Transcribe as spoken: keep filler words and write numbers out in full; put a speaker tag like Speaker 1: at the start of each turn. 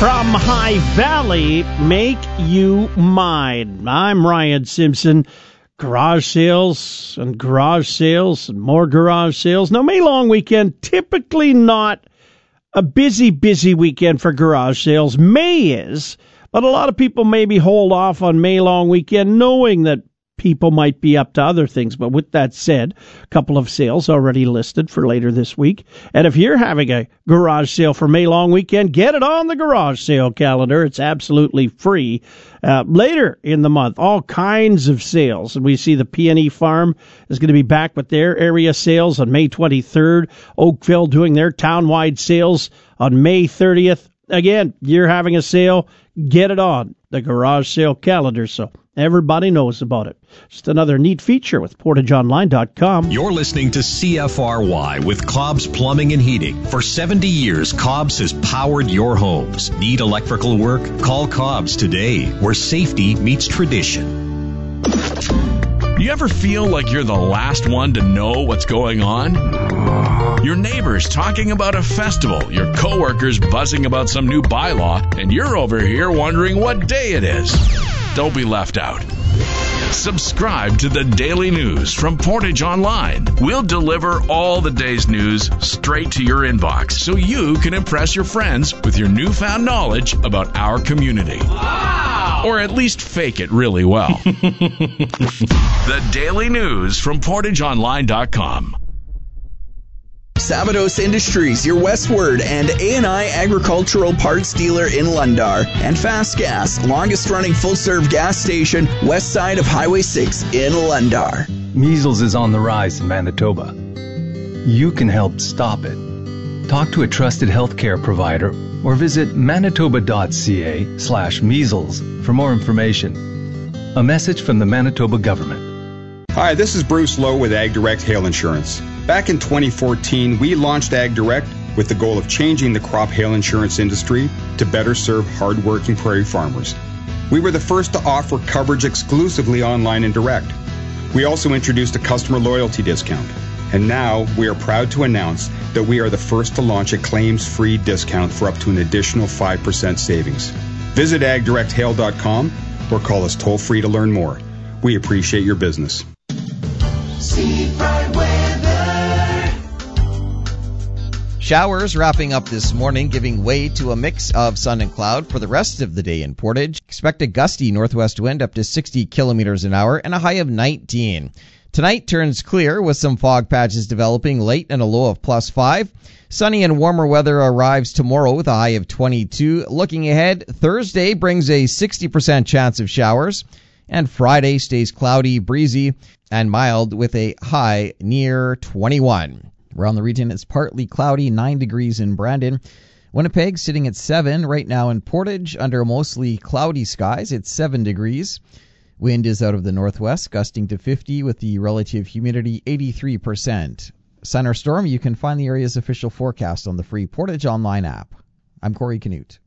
Speaker 1: From High Valley, make you mine. I'm Ryan Simpson. Garage sales and garage sales and more garage sales. Now, May long weekend, typically not a busy, busy weekend for garage sales. May is, but a lot of people maybe hold off on May long weekend knowing that people might be up to other things. But with that said, a couple of sales already listed for later this week. And if you're having a garage sale for May long weekend, get it on the garage sale calendar. It's absolutely free. Uh, later in the month, all kinds of sales. And we see the P and E Farm is going to be back with their area sales on May twenty-third. Oakville doing their town-wide sales on May thirtieth. Again, you're having a sale, get it on the garage sale calendar so everybody knows about it. Just another neat feature with portage online dot com.
Speaker 2: You're listening to C F R Y with Cobb's Plumbing and Heating. For seventy years, Cobb's has powered your homes. Need electrical work? Call Cobb's today, where safety meets tradition.
Speaker 3: You ever feel like you're the last one to know what's going on? Your neighbor's talking about a festival, your coworker's buzzing about some new bylaw, and you're over here wondering what day it is. Don't be left out. Subscribe to the Daily News from Portage Online. We'll deliver all the day's news straight to your inbox so you can impress your friends with your newfound knowledge about our community. Wow! Or at least fake it really well. The Daily News from portage online dot com.
Speaker 4: Sabados Industries, your westward and A and I agricultural parts dealer in Lundar. And Fast Gas, longest-running full-serve gas station west side of Highway six in Lundar.
Speaker 5: Measles is on the rise in Manitoba. You can help stop it. Talk to a trusted healthcare provider or visit manitoba.ca slash measles for more information. A message from the Manitoba government.
Speaker 6: Hi, this is Bruce Lowe with AgDirect Hail Insurance. Back in twenty fourteen, we launched AgDirect with the goal of changing the crop hail insurance industry to better serve hard-working prairie farmers. We were the first to offer coverage exclusively online and direct. We also introduced a customer loyalty discount. And now we are proud to announce that we are the first to launch a claims-free discount for up to an additional five percent savings. Visit ag direct hail dot com or call us toll-free to learn more. We appreciate your business.
Speaker 7: Seafront weather. Showers wrapping up this morning, giving way to a mix of sun and cloud for the rest of the day in Portage. Expect a gusty northwest wind up to sixty kilometers an hour and a high of nineteen. Tonight turns clear with some fog patches developing late and a low of plus five. Sunny and warmer weather arrives tomorrow with a high of twenty-two. Looking ahead, Thursday brings a sixty percent chance of showers. And Friday stays cloudy, breezy, and mild with a high near twenty-one. Around the region, it's partly cloudy, nine degrees in Brandon. Winnipeg sitting at seven. Right now in Portage, under mostly cloudy skies, it's seven degrees. Wind is out of the northwest, gusting to fifty with the relative humidity eighty-three percent. Sun or storm, you can find the area's official forecast on the free Portage Online app. I'm Corey Canute.